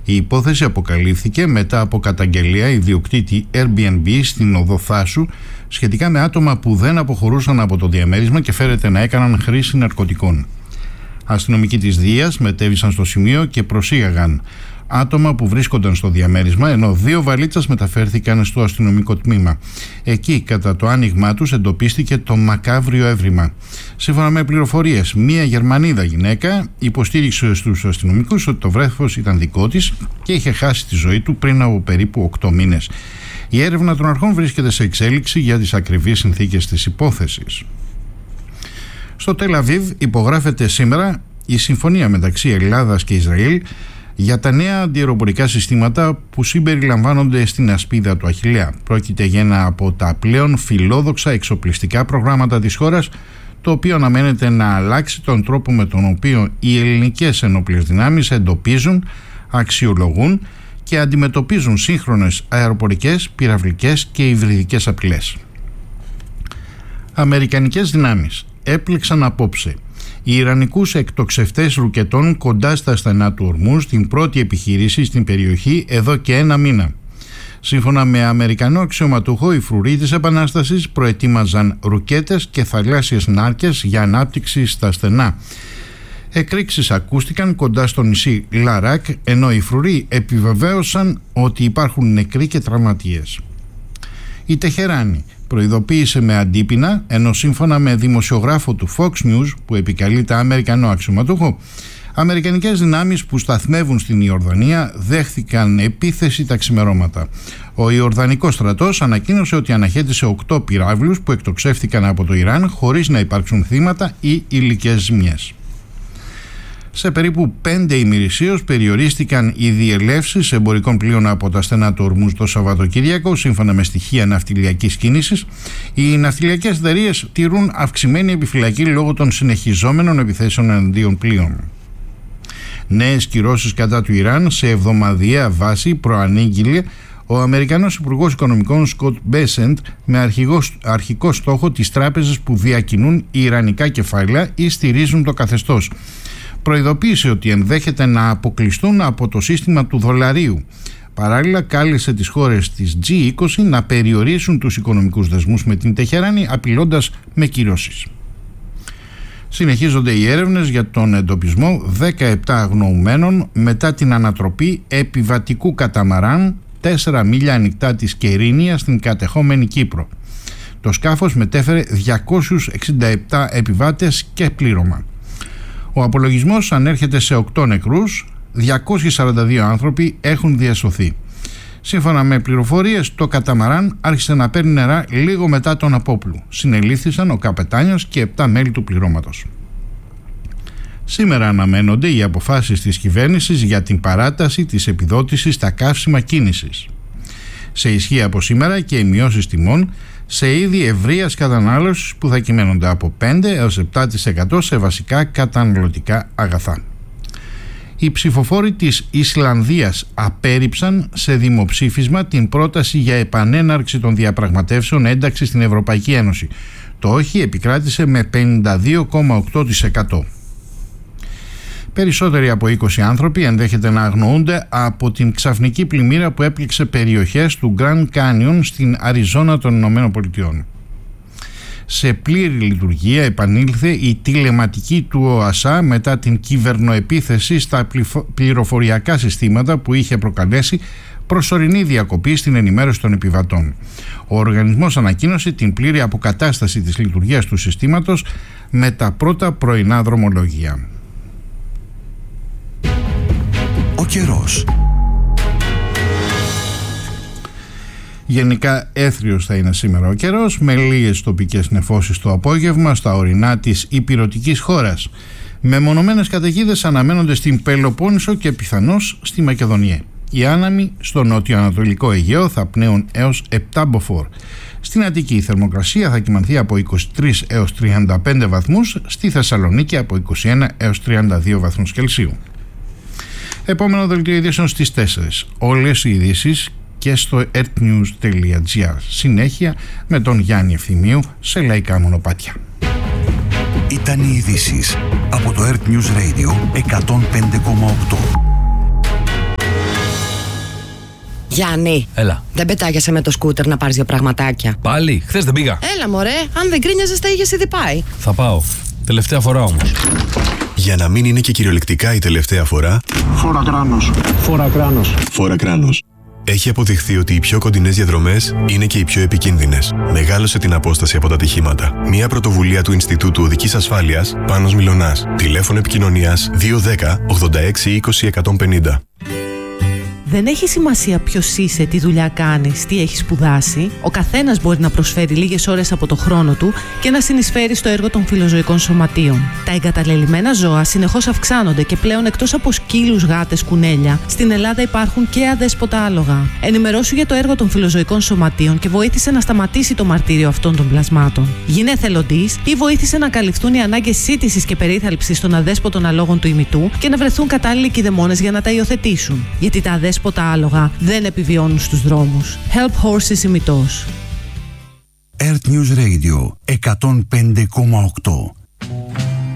Η υπόθεση αποκαλύφθηκε μετά από καταγγελία ιδιοκτήτη Airbnb στην οδό Θάσου σχετικά με άτομα που δεν αποχωρούσαν από το διαμέρισμα και φέρεται να έκαναν χρήση ναρκωτικών. Αστυνομικοί της Δίας μετέβησαν στο σημείο και προσήγαγαν άτομα που βρίσκονταν στο διαμέρισμα, ενώ 2 βαλίτσες μεταφέρθηκαν στο αστυνομικό τμήμα. Εκεί, κατά το άνοιγμά τους, εντοπίστηκε το μακάβριο έβριμα. Σύμφωνα με πληροφορίες, μία Γερμανίδα γυναίκα υποστήριξε στους αστυνομικούς ότι το βρέφος ήταν δικό της και είχε χάσει τη ζωή του πριν από περίπου 8 μήνες. Η έρευνα των αρχών βρίσκεται σε εξέλιξη για τις ακριβείς συνθήκες της υπόθεσης. Στο Τελ Αβίβ υπογράφεται σήμερα η συμφωνία μεταξύ Ελλάδας και Ισραήλ για τα νέα αντιαεροπορικά συστήματα που συμπεριλαμβάνονται στην ασπίδα του Αχιλλέα. Πρόκειται για ένα από τα πλέον φιλόδοξα εξοπλιστικά προγράμματα της χώρας, το οποίο αναμένεται να αλλάξει τον τρόπο με τον οποίο οι ελληνικές ενόπλες δυνάμεις εντοπίζουν, αξιολογούν και αντιμετωπίζουν σύγχρονες αεροπορικές, πυραυλικές και υβριδικές απειλές. Αμερικανικές δυνάμεις έπληξαν απόψε Ιρανικούς εκτοξευτές ρουκετών κοντά στα στενά του Ορμούζ, την πρώτη επιχείρηση στην περιοχή εδώ και 1 μήνα. Σύμφωνα με Αμερικανό αξιωματούχο, οι φρουροί της Επανάστασης προετοίμαζαν ρουκέτες και θαλάσσιες νάρκες για ανάπτυξη στα στενά. Εκρήξεις ακούστηκαν κοντά στο νησί Λαράκ, ενώ οι φρουροί επιβεβαίωσαν ότι υπάρχουν νεκροί και τραυματίες. Η Τεχεράνη προειδοποίησε με αντίπεινα, ενώ σύμφωνα με δημοσιογράφο του Fox News που επικαλείται Αμερικανό αξιωματούχο, αμερικανικές δυνάμεις που σταθμεύουν στην Ιορδανία δέχθηκαν επίθεση τα ξημερώματα. Ο Ιορδανικός στρατός ανακοίνωσε ότι αναχέτησε 8 πυράβλους που εκτοξεύτηκαν από το Ιράν χωρίς να υπάρξουν θύματα ή υλικές ζημιές. Σε περίπου 5 ημερησίως περιορίστηκαν οι διελεύσεις εμπορικών πλοίων από τα στενά του Ορμούζ το Σαββατοκύριακο, σύμφωνα με στοιχεία ναυτιλιακής κίνησης. Οι ναυτιλιακές εταιρείες τηρούν αυξημένη επιφυλακή λόγω των συνεχιζόμενων επιθέσεων εναντίον πλοίων. Νέες κυρώσεις κατά του Ιράν σε εβδομαδιαία βάση προανήγγειλε ο Αμερικανός Υπουργός Οικονομικών Σκοτ Μπέσεντ με αρχικό στόχο τις τράπεζες που διακινούν ιρανικά κεφάλαια ή στηρίζουν το καθεστώς. Προειδοποίησε ότι ενδέχεται να αποκλειστούν από το σύστημα του δολαρίου. Παράλληλα, κάλεσε τις χώρες της G20 να περιορίσουν τους οικονομικούς δεσμούς με την Τεχεράνη, απειλώντας με κυρώσεις. Συνεχίζονται οι έρευνες για τον εντοπισμό 17 αγνοουμένων μετά την ανατροπή επιβατικού καταμαράν 4 μίλια ανοιχτά της Κερίνια στην κατεχόμενη Κύπρο. Το σκάφος μετέφερε 267 επιβάτες και πλήρωμα. Ο απολογισμός ανέρχεται σε 8 νεκρούς, 242 άνθρωποι έχουν διασωθεί. Σύμφωνα με πληροφορίες, το καταμαράν άρχισε να παίρνει νερά λίγο μετά τον απόπλου. Συνελήφθησαν ο καπετάνιος και 7 μέλη του πληρώματος. Σήμερα αναμένονται οι αποφάσεις της κυβέρνησης για την παράταση της επιδότησης στα καύσιμα κίνησης. Σε ισχύ από σήμερα και οι μειώσεις τιμών σε είδη ευρείας κατανάλωσης που θα κυμαίνονται από 5 έως 7% σε βασικά καταναλωτικά αγαθά. Οι ψηφοφόροι της Ισλανδίας απέρριψαν σε δημοψήφισμα την πρόταση για επανέναρξη των διαπραγματεύσεων ένταξης στην Ευρωπαϊκή Ένωση. Το όχι επικράτησε με 52,8%. Περισσότεροι από 20 άνθρωποι ενδέχεται να αγνοούνται από την ξαφνική πλημμύρα που έπληξε περιοχές του Grand Canyon στην Αριζόνα των ΗΠΑ. Σε πλήρη λειτουργία επανήλθε η τηλεματική του ΟΑΣΑ μετά την κυβερνοεπίθεση στα πληροφοριακά συστήματα που είχε προκαλέσει προσωρινή διακοπή στην ενημέρωση των επιβατών. Ο οργανισμός ανακοίνωσε την πλήρη αποκατάσταση της λειτουργίας του συστήματος με τα πρώτα πρωινά δρομολόγια. Ο καιρός. Γενικά έθριος θα είναι σήμερα ο καιρός, με λίγες τοπικές νεφώσεις το απόγευμα στα ορεινά της ηπειρωτικής χώρας. Μεμονωμένες καταιγίδες αναμένονται στην Πελοπόννησο και πιθανώς στη Μακεδονία. Οι άνεμοι στο νότιο-ανατολικό Αιγαίο θα πνέουν έως 7 μποφόρ. Στην Αττική η θερμοκρασία θα κυμανθεί από 23 έως 35 βαθμούς, στη Θεσσαλονίκη από 21 έως 32 βαθμούς Κελσίου. Επόμενο δελτίο ειδήσεων στις 4. Όλες οι ειδήσεις και στο earthnews.gr. Συνέχεια με τον Γιάννη Ευθυμίου σε λαϊκά μονοπάτια. Ήταν οι ειδήσεις από το Earth News Radio 105,8. Γιάννη, Έλα. δεν πετάγεσαι με το σκούτερ να πάρεις 2 πραγματάκια? Πάλι, χθες δεν πήγα. Έλα μωρέ, αν δεν κρίνιαζες τα είχες ήδη πάει. Θα πάω. Τελευταία φορά όμως. Για να μην είναι και κυριολεκτικά η τελευταία φορά, Φόρα κράνος. Φόρα κράνος. φόρα κράνος. Έχει αποδειχθεί ότι οι πιο κοντινές διαδρομές είναι και οι πιο επικίνδυνες. Μεγάλωσε την απόσταση από τα ατυχήματα. Μια πρωτοβουλία του Ινστιτούτου Οδικής Ασφάλειας, Πάνος Μιλωνάς. Τηλέφωνο επικοινωνίας 210 86 20 150. Δεν έχει σημασία ποιος είσαι, τι δουλειά κάνεις, τι έχεις σπουδάσει. Ο καθένας μπορεί να προσφέρει λίγες ώρες από το χρόνο του και να συνεισφέρει στο έργο των φιλοζωικών σωματείων. Τα εγκαταλελειμμένα ζώα συνεχώς αυξάνονται και πλέον εκτός από σκύλους, γάτες, κουνέλια, στην Ελλάδα υπάρχουν και αδέσποτα άλογα. Ενημερώσου για το έργο των φιλοζωικών σωματείων και βοήθησε να σταματήσει το μαρτύριο αυτών των πλασμάτων. Γίνε εθελοντής ή βοήθησε να καλυφθούν οι ανάγκες σύντησης και περίθαλψης των αδέσποτων αλόγων του ημιτού και να βρεθούν κατάλληλοι κηδεμόνες για να τα υιοθετήσουν. Γιατί τα αδέσποτα άλογα δεν επιβιώνουν στους δρόμους. Help Horses ημιτός. Earth News Radio 105,8.